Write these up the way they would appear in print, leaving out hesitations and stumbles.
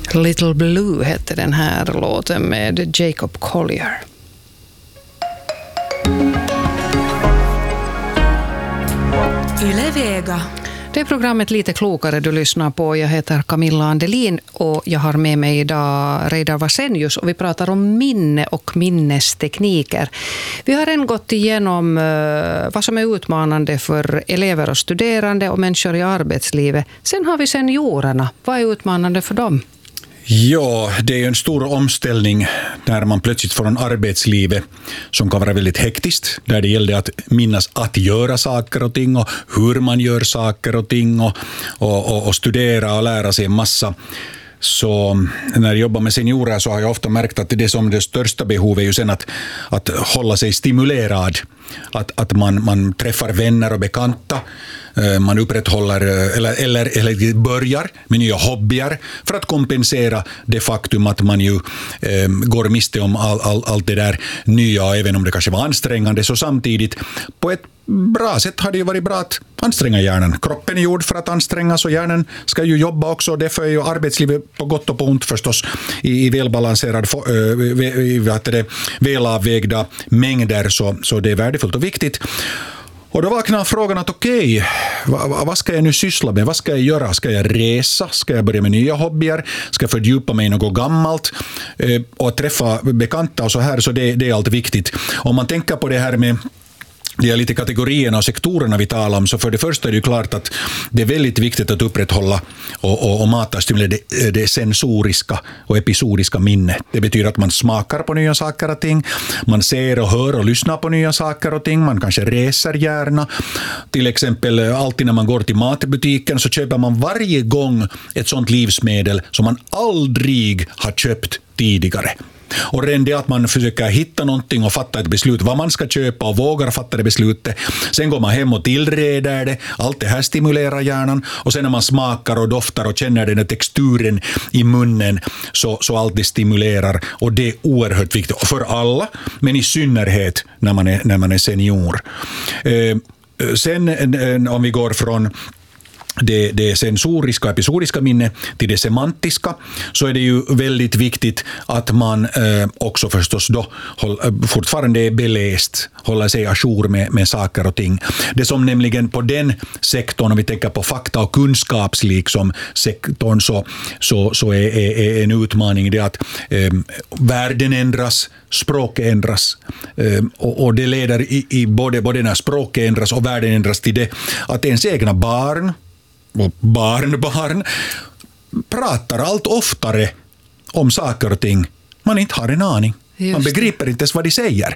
Little Blue hette den här låten med Jacob Collier. Yle Vega. Det är programmet Lite klokare du lyssnar på. Jag heter Camilla Andelin och jag har med mig idag Reidar Vasenius och vi pratar om minne och minnestekniker. Vi har än gått igenom vad som är utmanande för elever och studerande och människor i arbetslivet. Sen har vi seniorerna. Vad är utmanande för dem? Ja, det är en stor omställning när man plötsligt får en arbetsliv som kan vara väldigt hektiskt, där det gäller att minnas att göra saker och ting och hur man gör saker och ting och studera och lära sig en massa. Så när jag jobbar med seniorer så har jag ofta märkt att det som det största behovet är ju sen att hålla sig stimulerad. Att man träffar vänner och bekanta, man upprätthåller eller börjar med nya hobbyer för att kompensera det faktum att man ju går miste om allt det där nya, även om det kanske var ansträngande. Så samtidigt på ett bra sätt har det ju varit bra att anstränga hjärnan. Kroppen är gjord för att ansträngas och hjärnan ska ju jobba också. Därför är ju arbetslivet på gott och på ont förstås i välbalanserad, välavvägda mängder, så det är värdefullt och viktigt. Och då vaknar frågan att okej, vad ska jag nu syssla med? Vad ska jag göra? Ska jag resa? Ska jag börja med nya hobbyer? Ska jag fördjupa mig i något gammalt? Och träffa bekanta och så här, så det är allt viktigt. Om man tänker på det här med de lite kategorierna och sektorerna vi talar om, så för det första är det ju klart att det är väldigt viktigt att upprätthålla och mata stimulera det sensoriska och episodiska minnet. Det betyder att man smakar på nya saker och ting, man ser och hör och lyssnar på nya saker och ting, man kanske reser gärna. Till exempel alltid när man går till matbutiken så köper man varje gång ett sånt livsmedel som man aldrig har köpt tidigare. Och redan det att man försöker hitta någonting och fatta ett beslut vad man ska köpa och vågar fatta det beslutet. Sen går man hem och tillreder det. Allt det här stimulerar hjärnan. Och sen när man smakar och doftar och känner den här texturen i munnen, så allt det stimulerar. Och det är oerhört viktigt för alla, men i synnerhet när man är senior. Sen om vi går från det sensoriska, episodiska minne till det semantiska, så är det ju väldigt viktigt att man också förstås då fortfarande är beläst, håller sig ajour med saker och ting. Det som nämligen på den sektorn, om vi tänker på fakta- och kunskapsliksom sektorn, så är en utmaning det att världen ändras, språket ändras, och det leder i både när språket ändras och världen ändras till det att ens egna barn och barnbarn pratar allt oftare om saker och ting man inte har en aning. Man begriper inte ens vad de säger.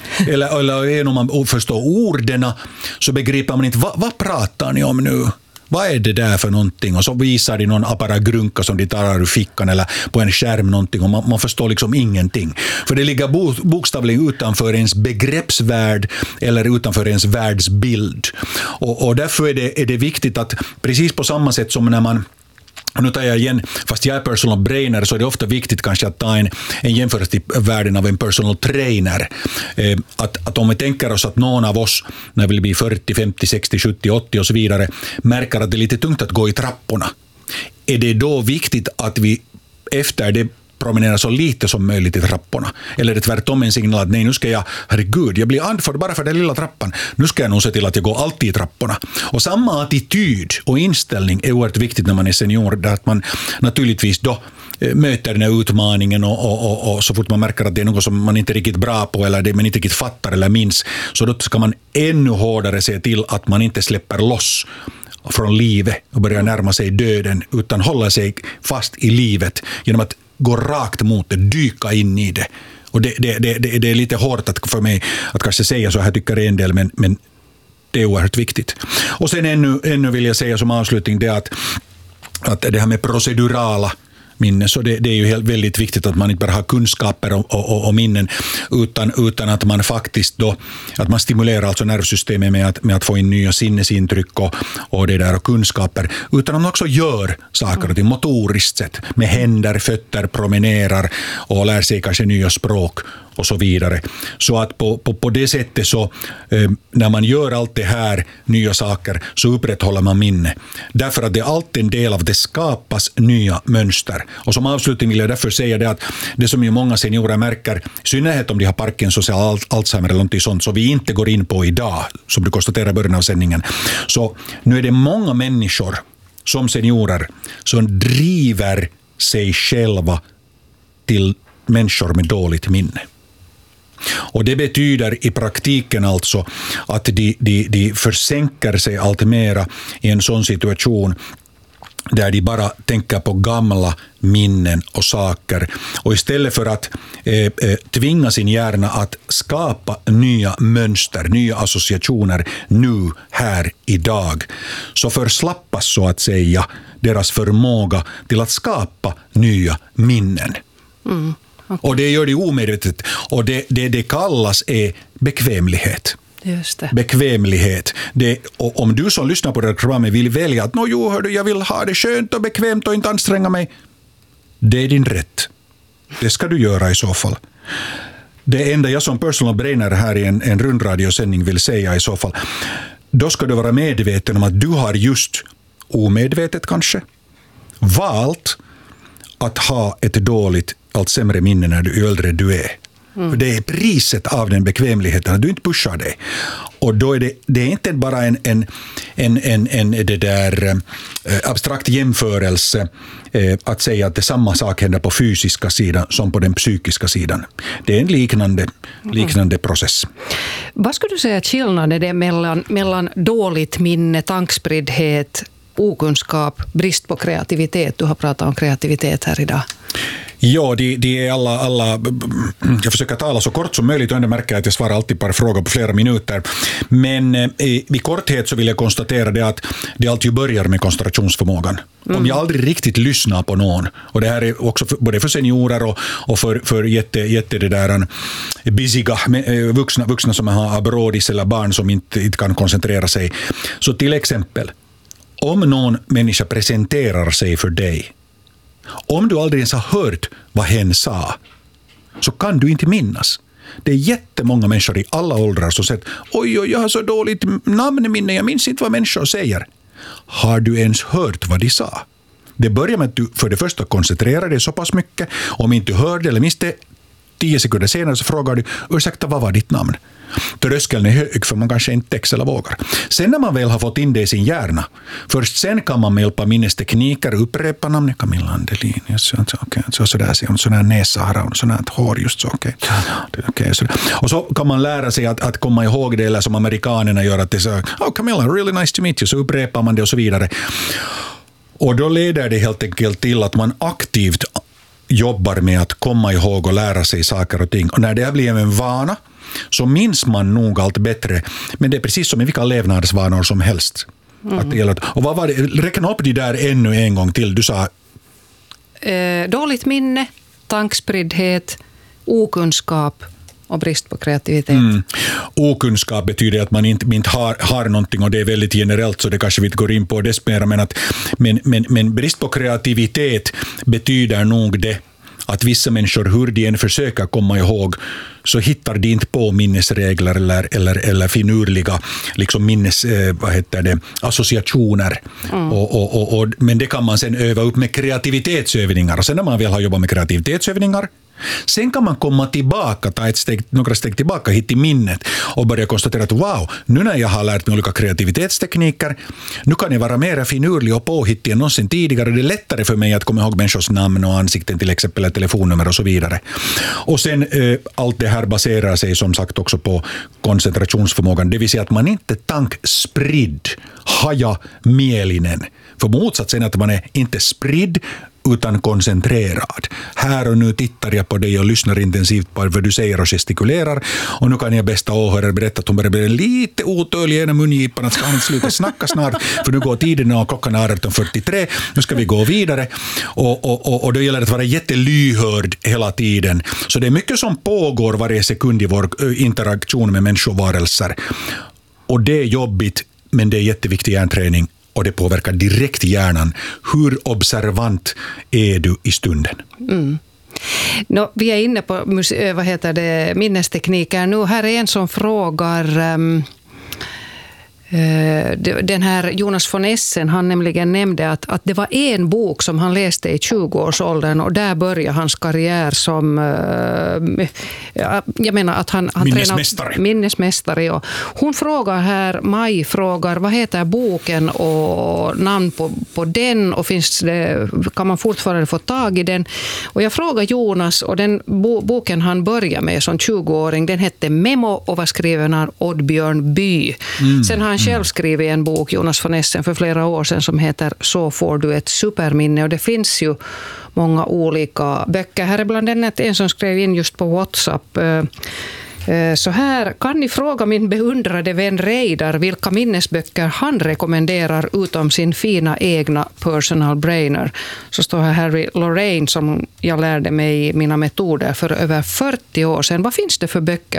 Eller om man förstår orden så begriper man inte vad pratar ni om nu? Vad är det där för någonting? Och så visar de någon apparatgrunka som de tar ur fickan eller på en skärm någonting, och man förstår liksom ingenting. För det ligger bokstavligen utanför ens begreppsvärld eller utanför ens världsbild. Och därför är det viktigt att precis på samma sätt som när man, nu tar jag igen, fast jag är personal brainer, så är det ofta viktigt kanske att ta en jämförelse till världen av en personal trainer. Att om vi tänker oss att någon av oss, när vi blir 40, 50, 60, 70, 80 och så vidare, märker att det är lite tungt att gå i trapporna. Är det då viktigt att vi efter det promenera så lite som möjligt i trapporna? Eller är det tvärtom en signal att nej, nu ska jag, herregud, jag blir andfådd bara för den lilla trappan. Nu ska jag nog se till att jag går alltid i trapporna. Och samma attityd och inställning är oerhört viktigt när man är senior, där att man naturligtvis då möter den här utmaningen och så fort man märker att det är något som man inte är riktigt bra på eller det man inte riktigt fattar eller minns, så då ska man ännu hårdare se till att man inte släpper loss från livet och börjar närma sig döden, utan hålla sig fast i livet genom att gå rakt mot det, dyka in i det. Och det är lite hårt för mig att kanske säga så här, tycker jag en del, men det är oerhört viktigt. Och sen ännu vill jag säga som avslutning det att det här med procedurala minne, så det är ju väldigt viktigt att man inte bara har kunskaper och minnen, utan att man faktiskt då, att man stimulerar alltså nervsystemet med att få in nya sinnesintryck och det där och kunskaper, utan att man också gör saker och ting motoriskt sett, med händer, fötter, promenerar och lär sig kanske nya språk och så vidare. Så att på det sättet så när man gör allt det här, nya saker, så upprätthåller man minne. Därför att det är alltid en del av det skapas nya mönster. Och som avslutning vill jag därför säga det att det som ju många seniorer märker, i synnerhet om de har Parkinson eller Alzheimer eller någonting sånt, så vi inte går in på idag, som du konstaterar i början av sändningen. Så nu är det många människor som seniorer som driver sig själva till människor med dåligt minne. Och det betyder i praktiken alltså att de försänker sig allt mera i en sån situation där de bara tänker på gamla minnen och saker. Och istället för att tvinga sin hjärna att skapa nya mönster, nya associationer nu, här, idag, så förslappas så att säga deras förmåga till att skapa nya minnen. Okay. Och det gör det omedvetet. Och det kallas bekvämlighet. Just det. Bekvämlighet. Och om du som lyssnar på det här programmet vill välja att jag vill ha det skönt och bekvämt och inte anstränga mig. Det är din rätt. Det ska du göra i så fall. Det enda jag som personal brainer här i en rundradiosändning vill säga i så fall, då ska du vara medveten om att du har just omedvetet kanske valt att ha ett dåligt, allt sämre minne när du äldre du är. För det är priset av den bekvämligheten, att du inte pushar dig. Och då är det är inte bara en det där abstrakt jämförelse att säga att det samma sak händer på fysiska sidan som på den psykiska sidan. Det är en liknande process. Vad skulle du säga att skillnaden är mellan dåligt minne, tankspriddhet, okunskap, brist på kreativitet? Du har pratat om kreativitet här idag. Ja, de är alla. Jag försöker tala så kort som möjligt och ändå märker att jag svarar alltid på frågor på flera minuter. Men i korthet så vill jag konstatera det att det alltid börjar med koncentrationsförmågan. Om jag aldrig riktigt lyssnar på någon, och det här är också både för seniorer och för jätte det där busyga vuxna som har brådis eller barn som inte kan koncentrera sig. Så till exempel, om någon människa presenterar sig för dig, om du aldrig ens har hört vad hen sa, så kan du inte minnas. Det är jättemånga människor i alla åldrar som säger oj, jag har så dåligt namnminne, jag minns inte vad människor säger. Har du ens hört vad de sa? Det börjar med att du för det första koncentrerar dig så pass mycket. Om inte du hörde eller minns det 10 sekunder senare så frågar du, ursäkta, vad var ditt namn? Tröskeln är hög för man kanske inte textar eller vågar. Sen när man väl har fått in det i sin hjärna, först sen kan man med hjälp av minnestekniker upprepa namnet Camilla Andelin. Sådär näsa har hon, sådant hår just så. Okay. Och så kan man lära sig att komma ihåg det, eller som amerikanerna gör, att det så, Camilla, really nice to meet you, så upprepar man det och så vidare. Och då leder det helt enkelt till att man aktivt jobbar med att komma ihåg och lära sig saker och ting. Och när det blir en vana så minns man nog allt bättre. Men det är precis som i vilka levnadsvanor som helst. Och vad var det? Räkna upp de där ännu en gång till. Du sa dåligt minne, tankspriddhet, okunskap och brist på kreativitet. Okunskap betyder att man inte har någonting, och det är väldigt generellt så det kanske vi inte går in på det mer, men brist på kreativitet betyder nog det att vissa människor, hur de än försöker komma ihåg, så hittar de inte på minnesregler eller finurliga liksom associationer. Men det kan man sen öva upp med kreativitetsövningar. Och sen när man väl har jobbat med kreativitetsövningar, sen kan man komma tillbaka, ta några steg tillbaka hit i minnet och börja konstatera att wow, nu när jag har lärt mig olika kreativitetstekniker, nu kan jag vara mer finurlig och påhittig än någonsin tidigare. Det är lättare för mig att komma ihåg människors namn och ansikten till exempel, eller telefonnummer och så vidare. Och sen allt det här baserar sig som sagt också på koncentrationsförmågan, det vill säga att man inte tankspridd, haja mielinen. För motsatsen att man är inte spridd utan koncentrerad. Här och nu tittar jag på dig och lyssnar intensivt på vad du säger och gestikulerar. Och nu kan jag bästa åhörare berätta att hon börjar bli lite otålig genom mungipan. Att ska han sluta snacka snart, för nu går tiden och klockan är 18:43. Nu ska vi gå vidare. Och då gäller det att vara jättelyhörd hela tiden. Så det är mycket som pågår varje sekund i vår interaktion med människovarelser. Och det är jobbigt, men det är jätteviktig hjärnträning. Och det påverkar direkt hjärnan. Hur observant är du i stunden? Vi är inne på minnestekniker nu. Här är en som frågar... Den här Jonas von Essen, han nämligen nämnde att det var en bok som han läste i 20-årsåldern och där började hans karriär som jag menar att han minnesmästare. Ja. Hon frågar här, Maj frågar, vad heter boken och namn på den och kan man fortfarande få tag i den? Och jag frågar Jonas och den boken han började med som 20-åring, den hette Memo och var skriven av Oddbjörn By. Sen har han själv skrivit en bok, Jonas von Essen, för flera år sedan som heter Så får du ett superminne, och det finns ju många olika böcker. Här är bland annat en som skrev in just på WhatsApp. Så här, kan ni fråga min beundrade vän Reidar vilka minnesböcker han rekommenderar utom sin fina egna personal brainer. Så står här Harry Lorraine som jag lärde mig mina metoder för över 40 år sedan. Vad finns det för böcker